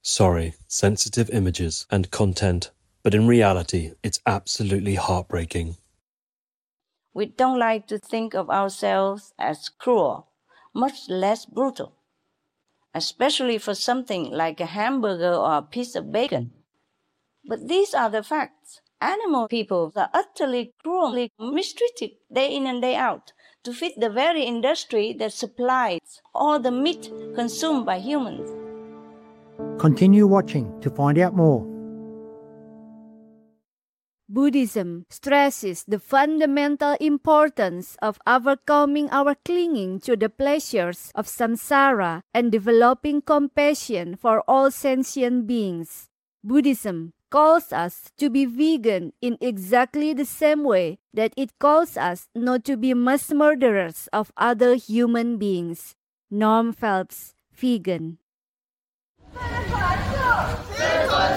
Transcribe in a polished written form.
Sorry, sensitive images and content, but in reality, it's absolutely heartbreaking. We don't like to think of ourselves as cruel, much less brutal, especially for something like a hamburger or a piece of bacon. But these are the facts. Animal people are utterly cruelly mistreated day in and day out to feed the very industry that supplies all the meat consumed by humans. Continue watching to find out more. Buddhism stresses the fundamental importance of overcoming our clinging to the pleasures of samsara and developing compassion for all sentient beings. Buddhism calls us to be vegan in exactly the same way that it calls us not to be mass murderers of other human beings. Norm Phelps, vegan.